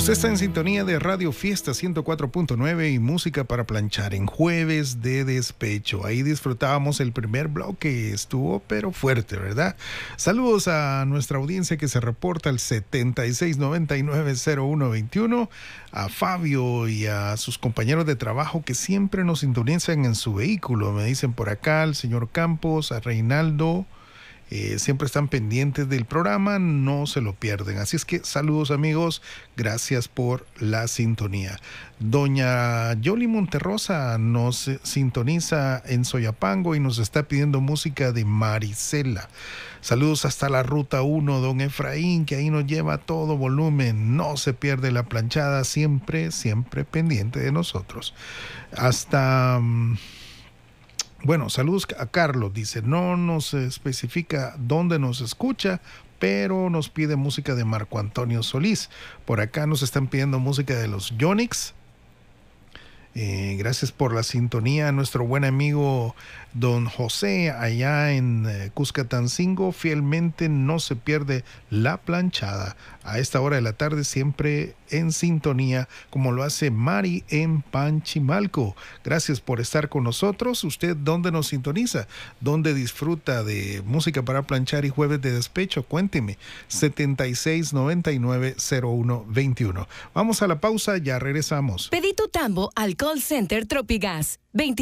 Usted está en sintonía de Radio Fiesta 104.9 y música para planchar en Jueves de Despecho. Ahí disfrutábamos el primer bloque, estuvo pero fuerte, ¿verdad? Saludos a nuestra audiencia que se reporta al 76990121, a Fabio y a sus compañeros de trabajo que siempre nos sintonizan en su vehículo. Me dicen por acá, al señor Campos, a Reinaldo. Siempre están pendientes del programa, no se lo pierden. Así es que saludos amigos, gracias por la sintonía. Doña Yoli Monterrosa nos sintoniza en Soyapango y nos está pidiendo música de Marisela. Saludos hasta la Ruta 1, don Efraín, que ahí nos lleva a todo volumen. No se pierde la planchada, siempre, siempre pendiente de nosotros. Hasta... Bueno, saludos a Carlos, dice, no nos especifica dónde nos escucha, pero nos pide música de Marco Antonio Solís. Por acá nos están pidiendo música de los Yonix. Gracias por la sintonía a nuestro buen amigo don José allá en Cuscatancingo. Fielmente no se pierde la planchada a esta hora de la tarde, siempre en sintonía, como lo hace Mari en Panchimalco. Gracias por estar con nosotros. ¿Usted dónde nos sintoniza? ¿Dónde disfruta de música para planchar y Jueves de Despecho? Cuénteme. 76990121. Vamos a la pausa, ya regresamos. Pedí tu tambo al call center Tropigas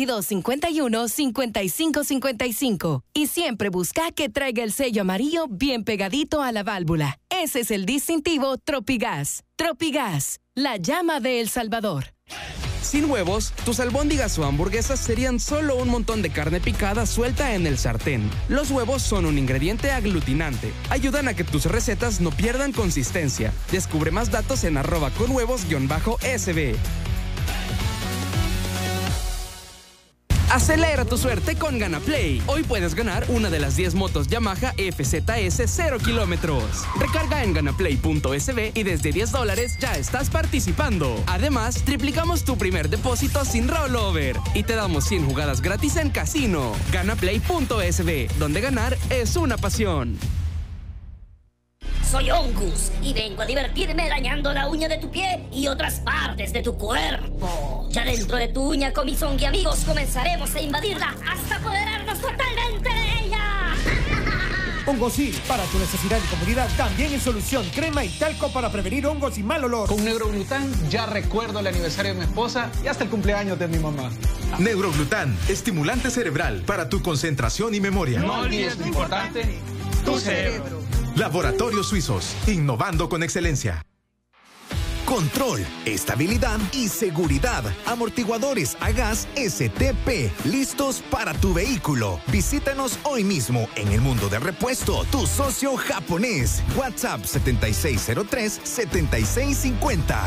2251-5555 y siempre busca que traiga el sello amarillo bien pegadito a la válvula. Ese es el distintivo Tropigas. Tropigas, la llama de El Salvador. Sin huevos, tus albóndigas o hamburguesas serían solo un montón de carne picada suelta en el sartén. Los huevos son un ingrediente aglutinante. Ayudan a que tus recetas no pierdan consistencia. Descubre más datos en @conhuevos_sb. Acelera tu suerte con GanaPlay. Hoy puedes ganar una de las 10 motos Yamaha FZS 0 kilómetros. Recarga en ganaplay.sb y desde $10 ya estás participando. Además, triplicamos tu primer depósito sin rollover y te damos 100 jugadas gratis en casino. Ganaplay.sb, donde ganar es una pasión. Soy Ongus y vengo a divertirme dañando la uña de tu pie y otras partes de tu cuerpo. Ya dentro de tu uña, con mis ongi amigos, comenzaremos a invadirla hasta apoderarnos totalmente de ella. Hongosil, para tu necesidad de comodidad, también en solución, crema y talco para prevenir hongos y mal olor. Con Neuroglutan ya recuerdo el aniversario de mi esposa y hasta el cumpleaños de mi mamá. Neuroglutan, estimulante cerebral para tu concentración y memoria. No olvides lo importante, tu cerebro. Laboratorios Suizos, innovando con excelencia. Control, estabilidad y seguridad. Amortiguadores a gas STP, listos para tu vehículo. Visítanos hoy mismo en El Mundo de Repuesto, tu socio japonés. WhatsApp 7603-7650.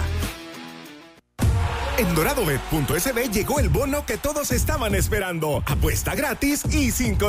En doradobet.sb llegó el bono que todos estaban esperando. Apuesta gratis y sin